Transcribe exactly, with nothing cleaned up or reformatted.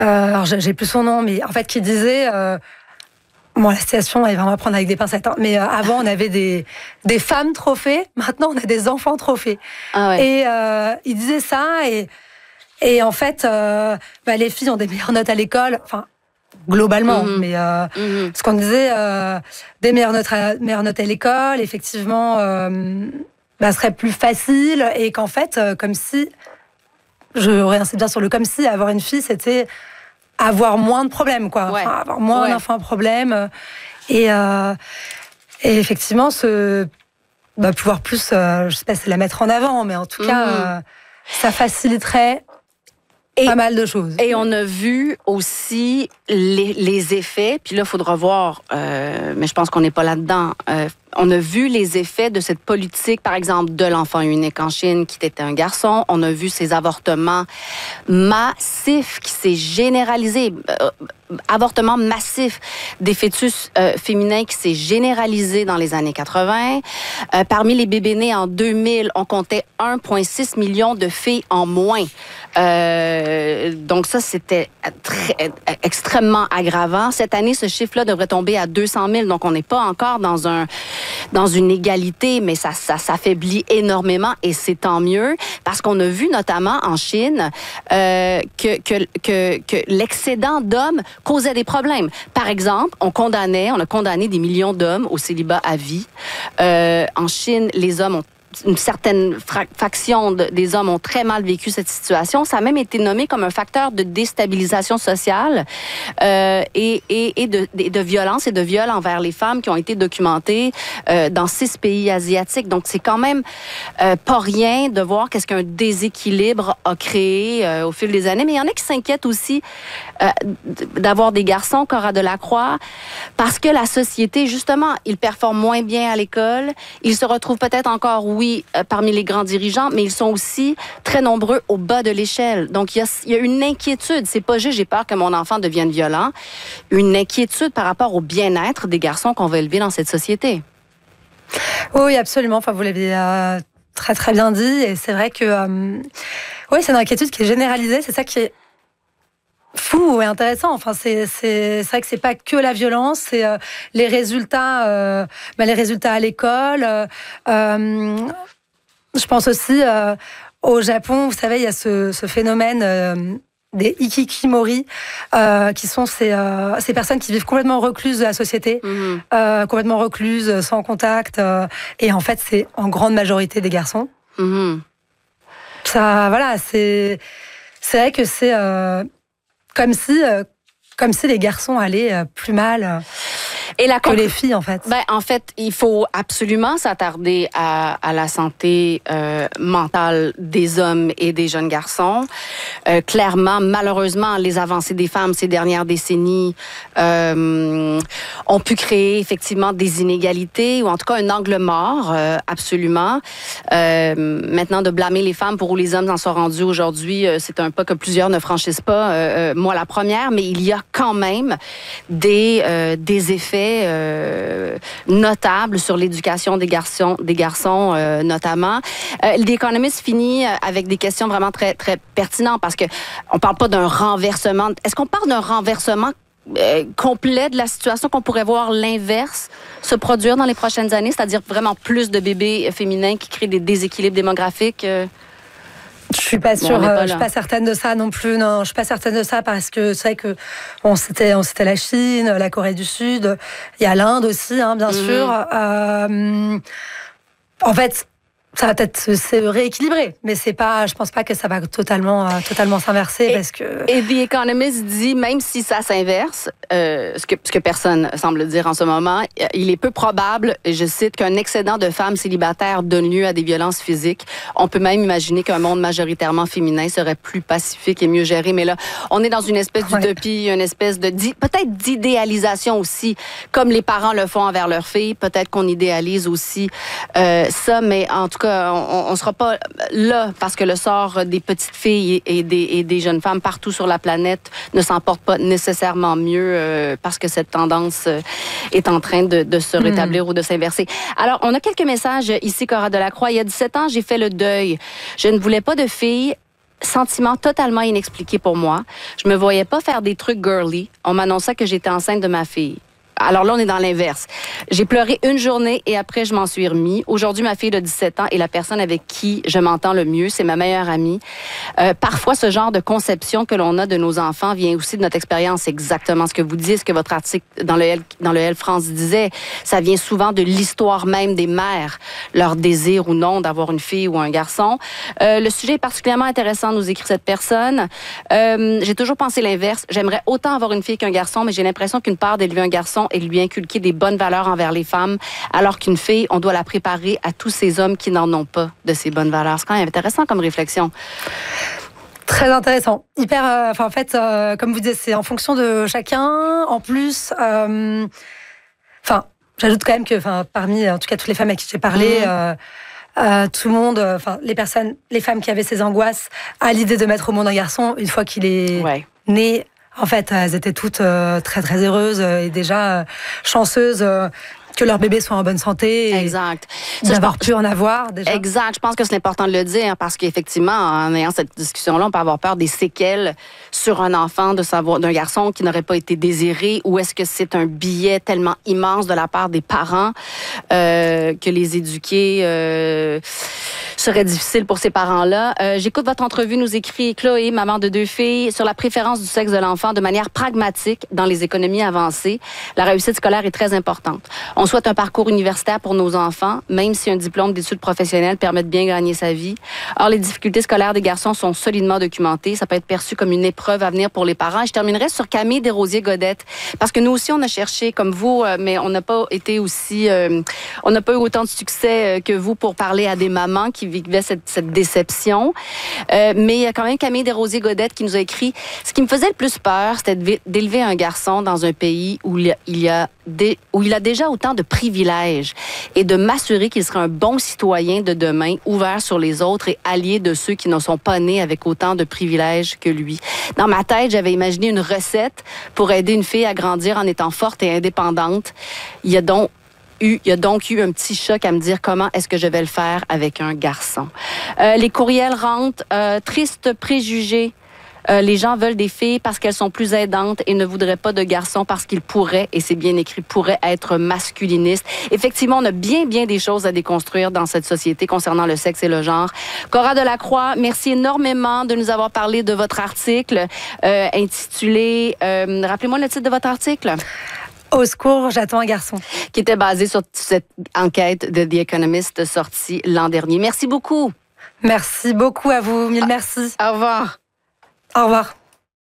alors j'ai plus son nom, mais en fait, qui disait... Euh, Bon, la situation, elle va vraiment prendre avec des pincettes. Hein. Mais euh, avant, on avait des, des femmes trophées. Maintenant, on a des enfants trophées. Ah ouais. Et euh, il disait ça. Et, et en fait, euh, bah, les filles ont des meilleures notes à l'école. Enfin, globalement. Mm-hmm. Mais euh, mm-hmm. ce qu'on disait, euh, des meilleures notes, à, meilleures notes à l'école, effectivement, euh, bah, serait plus facile. Et qu'en fait, euh, comme si... Je réinsiste bien sur le comme si, avoir une fille, c'était... avoir moins de problèmes, quoi. Ouais. Enfin, avoir moins ouais. d'enfants problèmes. Et, euh, et effectivement, ce, bah, pouvoir plus, euh, je sais pas si la mettre en avant, mais en tout mmh. cas, euh, ça faciliterait et, pas mal de choses. Et on a vu aussi les, les effets, puis là, il faudra voir, euh, mais je pense qu'on n'est pas là-dedans. Euh, on a vu les effets de cette politique, par exemple, de l'enfant unique en Chine, qui était un garçon. On a vu ces avortements massifs qui s'est généralisé. Euh, avortement massif des fœtus euh, féminins qui s'est généralisé dans les années quatre-vingt. Euh, parmi les bébés nés en deux mille, on comptait un virgule six million de filles en moins. Euh, donc ça, c'était très, extrêmement aggravant. Cette année, ce chiffre-là devrait tomber à deux cent mille. Donc on n'est pas encore dans un dans une égalité, mais ça, ça s'affaiblit énormément et c'est tant mieux parce qu'on a vu notamment en Chine euh, que, que, que, que l'excédent d'hommes causait des problèmes. Par exemple, on condamnait, on a condamné des millions d'hommes au célibat à vie. Euh, en Chine, les hommes ont une certaine fra- faction de, des hommes ont très mal vécu cette situation. Ça a même été nommé comme un facteur de déstabilisation sociale euh, et, et, et de, de, de violence et de viol envers les femmes qui ont été documentés euh, dans six pays asiatiques. Donc, c'est quand même euh, pas rien de voir qu'est-ce qu'un déséquilibre a créé euh, au fil des années. Mais il y en a qui s'inquiètent aussi euh, d'avoir des garçons, Cora Delacroix, parce que la société, justement, ils performent moins bien à l'école. Ils se retrouvent peut-être encore, oui, Oui, euh, parmi les grands dirigeants, mais ils sont aussi très nombreux au bas de l'échelle. Donc, il y a, il y a une inquiétude. C'est pas juste, j'ai peur que mon enfant devienne violent. Une inquiétude par rapport au bien-être des garçons qu'on va élever dans cette société. Oui, absolument. Enfin, vous l'avez euh, très, très bien dit. Et c'est vrai que, euh, oui, c'est une inquiétude qui est généralisée. C'est ça qui est fou et intéressant. Enfin, c'est, c'est, c'est vrai que c'est pas que la violence, c'est euh, les résultats, euh, bah, les résultats à l'école. Euh, euh, je pense aussi euh, au Japon, vous savez, il y a ce, ce phénomène euh, des hikikomori, euh, qui sont ces, euh, ces personnes qui vivent complètement recluses de la société, mmh. euh, complètement recluses, sans contact. Euh, et en fait, c'est en grande majorité des garçons. Mmh. Ça, voilà, c'est, c'est vrai que c'est euh, Comme si, euh, comme si les garçons allaient euh, plus mal euh, et la que les filles, en fait. Ben, en fait, il faut absolument s'attarder à, à la santé euh, mentale des hommes et des jeunes garçons. Euh, clairement, malheureusement, les avancées des femmes ces dernières décennies euh, ont pu créer effectivement des inégalités ou en tout cas un angle mort, euh, absolument. Euh, maintenant, de blâmer les femmes pour où les hommes en sont rendus aujourd'hui, euh, c'est un pas que plusieurs ne franchissent pas. Euh, moi, la première, mais il y a quand même des, euh, des effets Euh, notable sur l'éducation des garçons, des garçons euh, notamment. Euh, The Economist finit avec des questions vraiment très très pertinentes parce que on parle pas d'un renversement. Est-ce qu'on parle d'un renversement euh, complet de la situation, qu'on pourrait voir l'inverse se produire dans les prochaines années, c'est-à-dire vraiment plus de bébés féminins qui créent des déséquilibres démographiques? Euh... Je suis pas sûre, bon, euh, je suis pas certaine de ça non plus. Non, je suis pas certaine de ça parce que c'est vrai que on c'était, on c'était la Chine, la Corée du Sud, il y a l'Inde aussi, hein, bien mmh. sûr. Euh, en fait, ça va peut-être se rééquilibrer, mais c'est pas, je pense pas que ça va totalement, euh, totalement s'inverser et, parce que. Et The Economist dit, même si ça s'inverse, euh, ce que ce que personne semble dire en ce moment, il est peu probable, je cite, qu'un excédent de femmes célibataires donne lieu à des violences physiques. On peut même imaginer qu'un monde majoritairement féminin serait plus pacifique et mieux géré. Mais là, on est dans une espèce ouais. d'utopie, une espèce de peut-être d'idéalisation aussi, comme les parents le font envers leurs filles. Peut-être qu'on idéalise aussi euh, ça, mais en tout on ne sera pas là parce que le sort des petites filles et des, et des jeunes femmes partout sur la planète ne s'en porte pas nécessairement mieux euh, parce que cette tendance euh, est en train de, de se rétablir mmh. ou de s'inverser. Alors, on a quelques messages ici, Cora Delacroix. Il y a dix-sept ans, j'ai fait le deuil. Je ne voulais pas de filles. sentiment totalement inexpliqué pour moi. Je me voyais pas faire des trucs girly. On m'annonçait que j'étais enceinte de ma fille. Alors là, on est dans l'inverse. J'ai pleuré une journée et après, je m'en suis remis. Aujourd'hui, ma fille de dix-sept ans est la personne avec qui je m'entends le mieux. C'est ma meilleure amie. Euh, parfois, ce genre de conception que l'on a de nos enfants vient aussi de notre expérience. C'est exactement ce que vous dites, ce que votre article dans le L, dans le L France disait. Ça vient souvent de l'histoire même des mères, leur désir ou non d'avoir une fille ou un garçon. Euh, le sujet est particulièrement intéressant, nous écrit cette personne. Euh, j'ai toujours pensé l'inverse. J'aimerais autant avoir une fille qu'un garçon, mais j'ai l'impression qu'une part d'élever un garçon et de lui inculquer des bonnes valeurs envers les femmes, alors qu'une fille, on doit la préparer à tous ces hommes qui n'en ont pas de ces bonnes valeurs. C'est quand même intéressant comme réflexion. Très intéressant. Hyper. Euh, enfin, en fait, euh, comme vous dites, c'est en fonction de chacun. En plus, euh, enfin, j'ajoute quand même que, enfin, parmi, en tout cas, toutes les femmes à qui j'ai parlé. Mmh. Euh, Euh, tout le monde, enfin euh, les personnes, les femmes qui avaient ces angoisses à l'idée de mettre au monde un garçon, une fois qu'il est ouais. né, en fait, elles étaient toutes euh, très très heureuses et déjà euh, chanceuses euh, que leur bébé soit en bonne santé. Exact. D'avoir pu en avoir déjà. Exact. Je pense que c'est important de le dire parce qu'effectivement, en ayant cette discussion-là, on peut avoir peur des séquelles sur un enfant de savoir d'un garçon qui n'aurait pas été désiré, ou est-ce que c'est un billet tellement immense de la part des parents euh, que les éduquer euh, serait difficile pour ces parents-là. Euh, j'écoute votre entrevue, nous écrit Chloé, maman de deux filles, sur la préférence du sexe de l'enfant de manière pragmatique dans les économies avancées. La réussite scolaire est très importante. On souhaite un parcours universitaire pour nos enfants, même si un diplôme d'études professionnelles permet de bien gagner sa vie. Or, les difficultés scolaires des garçons sont solidement documentées. Ça peut être perçu comme une épreuve à venir pour les parents. Et je terminerai sur Camille Desrosiers-Godette, parce que nous aussi, on a cherché, comme vous, mais on n'a pas été aussi... Euh, on n'a pas eu autant de succès que vous pour parler à des mamans qui vivaient cette, cette déception. Euh, mais il y a quand même Camille Desrosiers-Godette qui nous a écrit « Ce qui me faisait le plus peur, c'était d'élever un garçon dans un pays où il y a, des, où il a déjà autant de privilèges et de m'assurer qu'il sera un bon citoyen de demain, ouvert sur les autres et allié de ceux qui ne sont pas nés avec autant de privilèges que lui. » Dans ma tête, j'avais imaginé une recette pour aider une fille à grandir en étant forte et indépendante. Il y a donc eu, il y a donc eu un petit choc à me dire comment est-ce que je vais le faire avec un garçon. Euh, les courriels rentrent. Euh, triste préjugé. Euh, les gens veulent des filles parce qu'elles sont plus aidantes et ne voudraient pas de garçons parce qu'ils pourraient, et c'est bien écrit, pourraient être masculinistes. Effectivement, on a bien, bien des choses à déconstruire dans cette société concernant le sexe et le genre. Cora Delacroix, merci énormément de nous avoir parlé de votre article euh, intitulé... Euh, rappelez-moi le titre de votre article. Au secours, j'attends un garçon. Qui était basé sur cette enquête de The Economist sortie l'an dernier. Merci beaucoup. Merci beaucoup à vous. Mille merci. Au revoir. Au revoir.